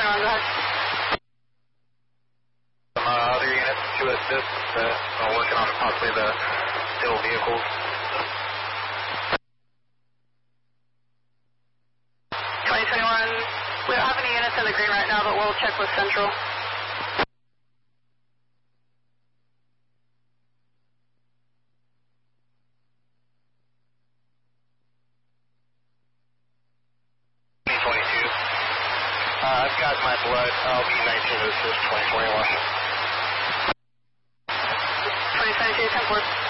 go ahead. Other units to assist, working on possibly the still vehicles. 2021, we don't have any units in the green right now, but we'll check with Central. I've got my blood. I'll be 19 to assist 2021. 2022, 10-4.